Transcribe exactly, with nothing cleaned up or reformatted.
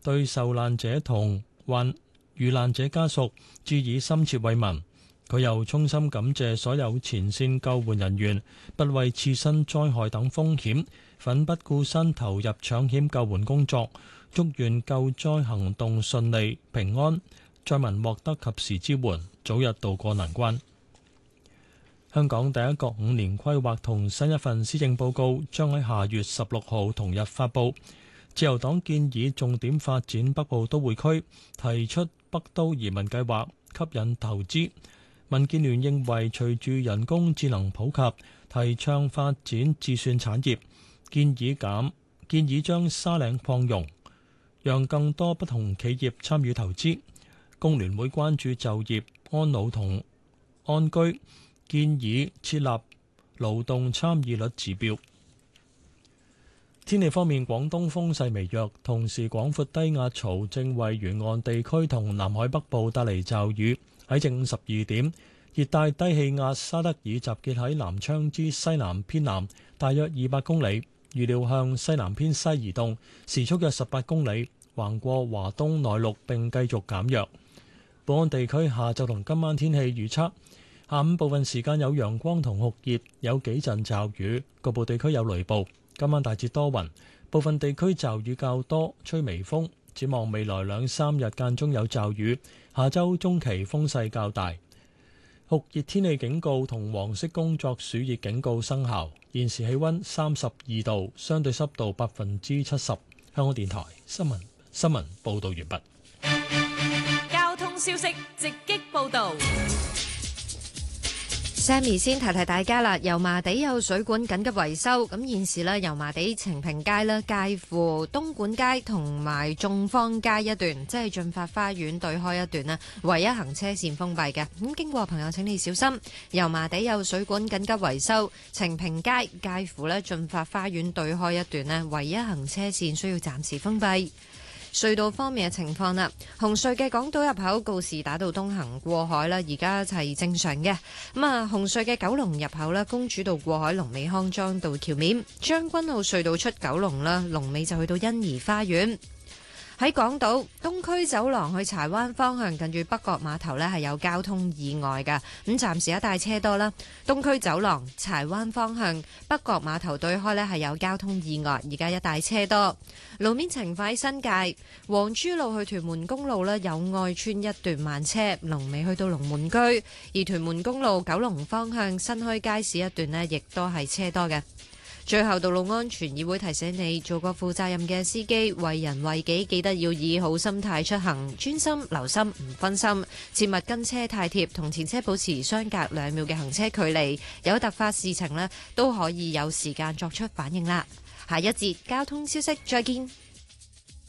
對受難者同患遇難者家屬致以深切慰問。佢又衷心感謝所有前線救援人員，不畏自身災害等風險，奮不顧身投入搶險救援工作，祝願救災行動順利平安，災民獲得及時支援，早日渡過難關。香港第一個五年規劃同新一份施政報告將喺下月十六號同日發布。自由黨建議重點發展北部都會區，提出北都移民計劃，吸引投資。民建聯認為隨住人工智能普及，提倡發展智算產業，建議減建議將沙嶺擴容，讓更多不同企業參與投資。工聯會關注就業、安老同安居，建議設立勞動參與率指標。天氣方面，廣東風勢微弱，同時廣闊低壓槽正為沿岸地區同南海北部帶嚟驟雨。喺正午十二點，熱帶低氣壓沙德爾集結喺南昌之西南偏南，大約二百公里，預料向西南偏西移動，時速約十八公里，橫過華東內陸並繼續減弱。本港地區下晝同今晚天氣預測：下午部分時間有陽光同酷熱，有幾陣驟雨，局部地區有雷暴。今晚大致多雲，部分地區驟雨較多，吹微風。展望未來兩三日間中有驟雨，下週中期風勢較大。酷熱天氣警告同黃色工作暑熱警告生效。現時氣溫三十二度，相對濕度百分之七十。香港電台新聞新聞報道完畢。 交通消息直擊報道。 Sammy 先提提大家啦，油麻地有水管緊急維修，咁現時呢，油麻地晴平街呢，介乎東莞街同埋眾坊街一段，即係駿發花園對開一段呢，唯一行車線封閉嘅。咁經過朋友請你小心，油麻地有水管緊急維修，晴平街介乎呢駿發花園對開一段呢，唯一行車線需要暫時封閉。隧道方面嘅情況啦，紅隧嘅港島入口告士打道東行過海啦，而家係正常嘅。咁啊，紅隧嘅九龍入口啦，公主道過海龍尾康莊道橋面，將軍澳隧道出九龍啦，龍尾就去到欣怡花園。喺港島東區走廊去柴灣方向，近住北角碼頭呢係有交通意外㗎，咁暫時一帶車多啦。東區走廊柴灣方向北角碼頭對開呢係有交通意外，而家一帶車多。路面情況喺新界黃珠路去屯門公路呢，有愛村一段慢車，龍尾去到龍門居；而屯門公路九龍方向新墟街市一段呢，亦都係車多嘅。最後，道路安全議會提醒你，做個負責任嘅司機，為人為己，記得要以好心態出行，專心留心，唔分心，切勿跟車太貼，同前車保持相隔兩秒嘅行車距離。有突發事情呢，都可以有時間作出反應啦。下一節交通消息，再見。